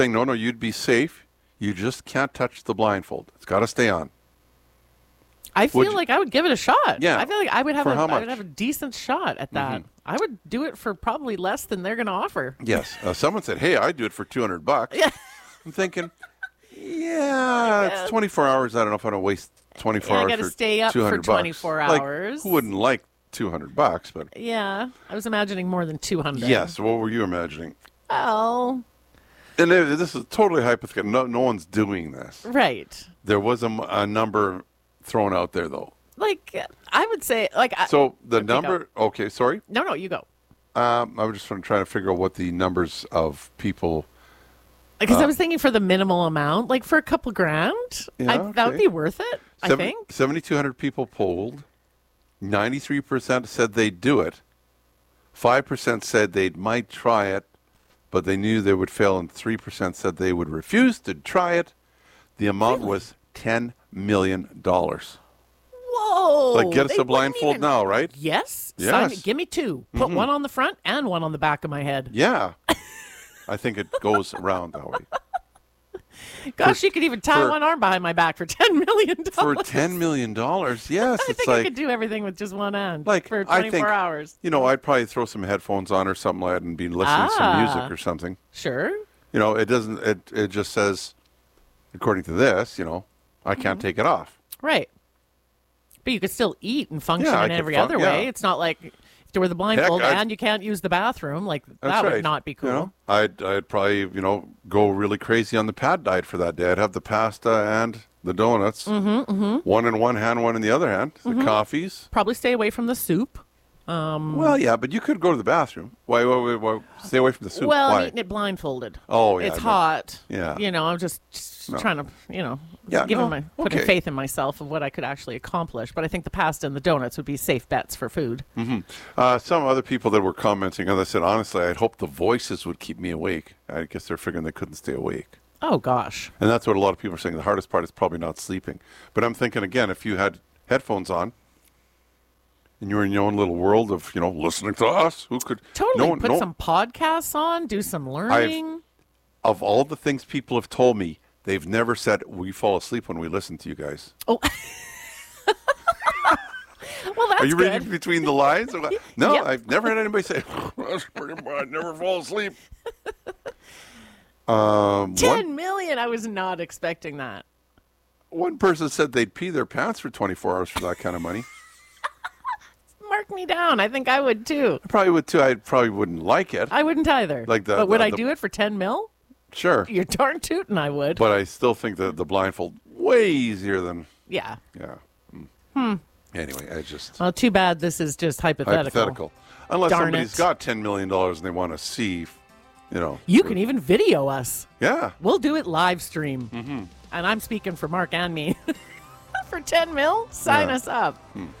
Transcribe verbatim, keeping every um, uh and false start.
saying, no, no, you'd be safe. You just can't touch the blindfold. It's got to stay on. I feel Would you- like I would give it a shot. Yeah. I feel like I would have For a, how I would much? have a decent shot at that. I would do it for probably less than they're going to offer. Yes. Uh, someone said, hey, I'd do it for two hundred bucks. Yeah. I'm thinking, yeah, guess. it's twenty-four hours. I don't know if I want to waste twenty-four Yeah, I hours gotta for stay up for two hundred bucks. twenty-four Like, hours. who wouldn't like two hundred bucks? But Yeah, I was imagining more than two hundred. yes, what were you imagining? Oh, And it- this is totally hypothetical. No, no one's doing this. right. There was a, m- a number thrown out there, though. Like, I would say, like, I, So the Okay, go. number, okay, sorry. no, no, you go. Um, I was just trying to figure out what the numbers of people. Because Uh, I was thinking for the minimal amount, like for a couple grand, Yeah, I, that would okay. be worth it, I Seven- think. seventy-two hundred people polled. ninety-three percent said they'd do it. five percent said they might try it, but they knew they would fail, and three percent said they would refuse to try it. The amount was ten million dollars. Whoa. Like, get us they a wouldn't blindfold even- now, right? Yes. Sign Yes. it. Give me two. Put one on the front and one on the back of my head. Yeah. I think it goes around that way. Gosh, For- you could even tie for- one arm behind my back for ten million dollars. For ten million dollars, yes. I it's think I like, could do everything with just one hand like for I twenty-four think, hours. you know, I'd probably throw some headphones on or something like that and be listening to some music Ah. or something. Sure. You know, it doesn't, it, it just says, according to this, you know, I can't Mm-hmm. take it off. Right. But you could still eat and function Yeah, I in could every fun- other yeah. way. It's not like if you wear the blindfold I'd- and you can't use the bathroom. Like, That's that right. would not be cool. You know, I'd, I'd probably, you know, go really crazy on the pad diet for that day. I'd have the pasta and the donuts. Mm-hmm, mm-hmm. One in one hand, one in the other hand. The Mm-hmm. coffees. Probably stay away from the soup. Um, Well, yeah, but you could go to the bathroom. Why, why, why, why stay away from the soup? well, Why? I'm eating it blindfolded. Oh, yeah, It's no. hot. Yeah. You know, I'm just, just No. trying to, you know, Yeah, giving no. my putting Okay. faith in myself of what I could actually accomplish. But I think the pasta and the donuts would be safe bets for food. Uh, some other people that were commenting, and I said, honestly, I'd hope the voices would keep me awake. I guess they're figuring they couldn't stay awake. Oh gosh. And that's what a lot of people are saying. The hardest part is probably not sleeping. But I'm thinking, again, if you had headphones on and you were in your own little world of, you know, listening to us, who could... Totally. No one, Put no, some podcasts on, do some learning. Of all the things people have told me, they've never said, we fall asleep when we listen to you guys. Oh. Well, that's Are you good. reading between the lines? No, Yep. I've never had anybody say, that's pretty bad, never fall asleep. Um, Ten one, million. I was not expecting that. one person said they'd pee their pants for twenty-four hours for that kind of money. Mark me down. I think I would too. I probably would too. I probably wouldn't like it. I wouldn't either. Like the- but would the- I the- do it for ten mil? Sure. You're darn tootin' I would. But I still think that the blindfold way easier than, yeah. yeah. Hmm. Anyway, I just, Well, too bad this is just hypothetical. hypothetical. Unless Darn somebody's it. got ten million dollars and they want to see, you know. You can even video us. Yeah. We'll do it live stream. Mm-hmm. And I'm speaking for Mark and me. For ten mil, sign Yeah. us up.